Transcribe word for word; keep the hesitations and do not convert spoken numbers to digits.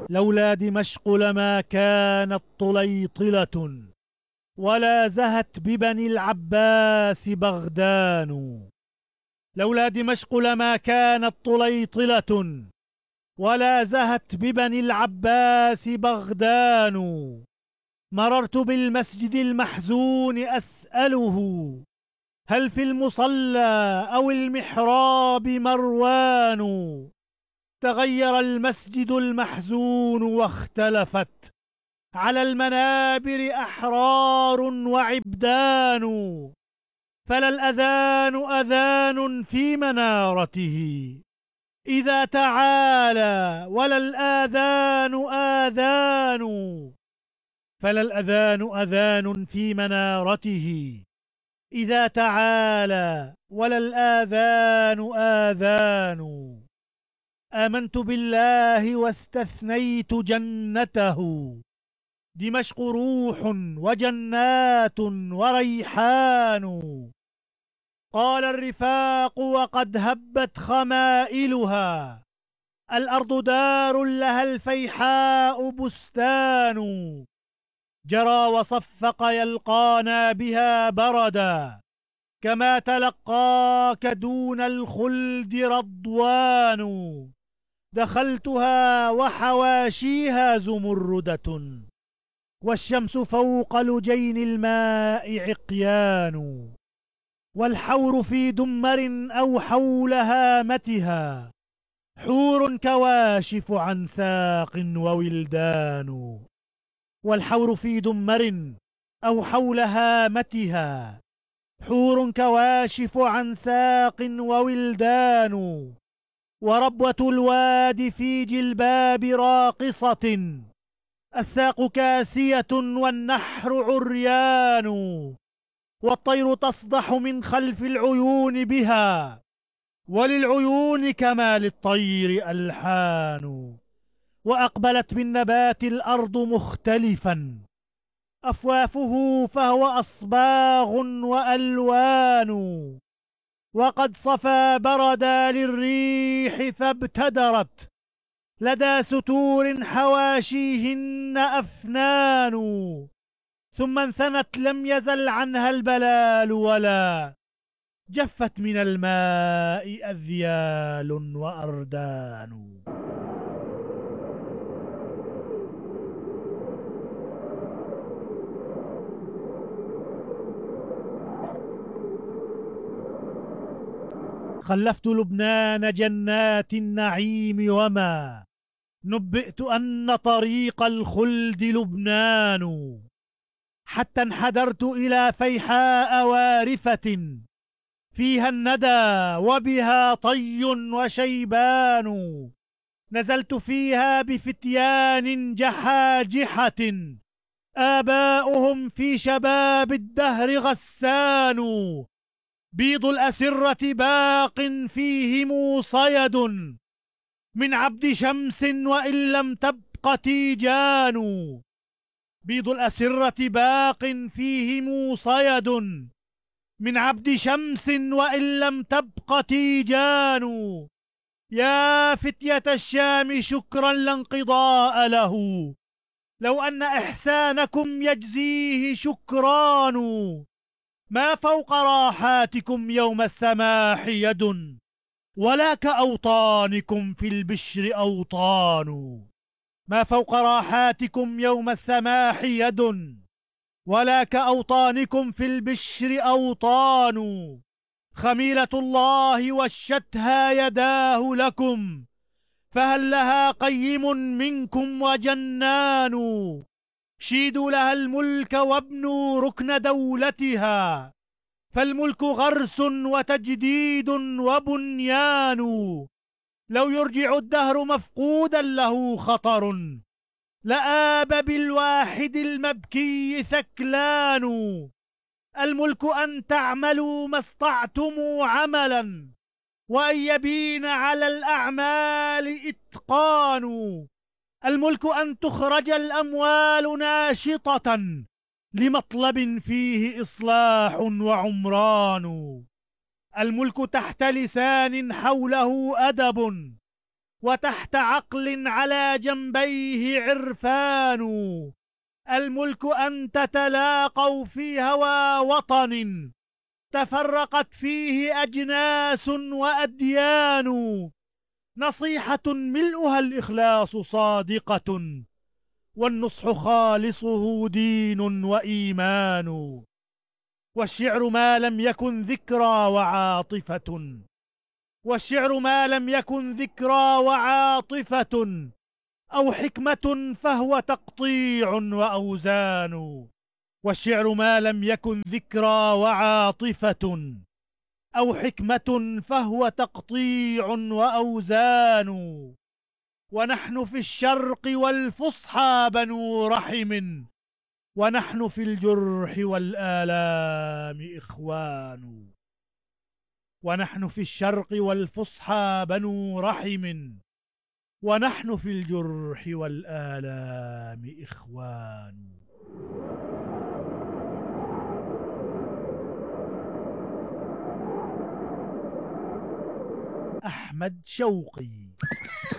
لولا دمشق لما كانت طليطلة، ولا زهت ببني العباس بغدان. لولا دمشق لما كانت طليطلة، ولا زهت ببني العباس بغدان. مررت بالمسجد المحزون أسأله، هل في المصلى أو المحراب مروان؟ تغير المسجد المحزون واختلفت على المنابر أحرار وعبدان. فلا الأذان أذان في منارته إذا تعالى، ولا الآذان آذان. فلا الأذان أذان في منارته إذا تعالى، ولا الآذان آذان. آمنت بالله واستثنيت جنته، دمشق روح وجنات وريحان. قال الرفاق وقد هبت خمائلها، الأرض دار لها الفيحاء بستان. جرى وصفق يلقانا بها بردا، كما تلقاك دون الخلد رضوان. دخلتها وحواشيها زمردة، والشمس فوق لجين الماء عقيان. والحور في دمر أو حول هامتها، حور كواشف عن ساق وولدان. والحور في دمر أو حول هامتها، حور كواشف عن ساق وولدان. وربوة الواد في جلباب راقصة، الساق كاسية والنحر عريان. والطير تصدح من خلف العيون بها، وللعيون كما للطير ألحان. وأقبلت بالنبات الأرض مختلفا أفوافه، فهو أصباغ وألوان. وقد صفى بردا للريح فابتدرت لدى ستور حواشيهن أفنان. ثم انثنت لم يزل عنها البلال، ولا جفت من الماء أذيال وأردان. خلفت لبنان جنات النعيم، وما نبئت أن طريق الخلد لبنان. حتى انحدرت إلى فيحاء وارفة، فيها الندى وبها طي وشيبان. نزلت فيها بفتيان جحاجحة، آباؤهم في شباب الدهر غسان. بيض الأسرة باق فيهم صيد من عبد شمس، وإن لم تبق تيجان. بيض الأسرة باق فيهم صيد من عبد شمس، وإن لم تبق تيجان. يا فتية الشام شكرا لا انقضاء له، لو أن إحسانكم يجزيه شكران. ما فوق راحاتكم يوم السماح يد، ولا كأوطانكم في البشر أوطان. ما فوق راحاتكم يوم السماح يد، ولا كأوطانكم في البشر أوطان. خميلة الله والشتها يداه لكم، فهل لها قيم منكم وجنان. شيدوا لها الملك وابنوا ركن دولتها، فالملك غرس وتجديد وبنيان. لو يرجع الدهر مفقودا له خطر، لآب بالواحد المبكي ثكلان. الملك أن تعملوا ما استطعتم عملا، وأن يبين على الأعمال إتقان. الملك أن تخرج الأموال ناشطة لمطلب فيه إصلاح وعمران. الملك تحت لسان حوله أدب، وتحت عقل على جنبيه عرفان. الملك أن تتلاقوا في هوى وطن تفرقت فيه أجناس وأديان. نصيحة ملؤها الإخلاص صادقة، والنصح خالصه دين وإيمان. والشعر ما لم يكن ذكرى وعاطفة، والشعر ما لم يكن ذكرى وعاطفة أو حكمة فهو تقطيع وأوزان. والشعر ما لم يكن ذكرى وعاطفة أو حكمة فهو تقطيع وأوزان. ونحن في الشرق والفصحى بنو رحم، ونحن في الجرح والآلام إخوان. ونحن في الشرق والفصحى بنو رحم، ونحن في الجرح والآلام إخوان. أحمد شوقي.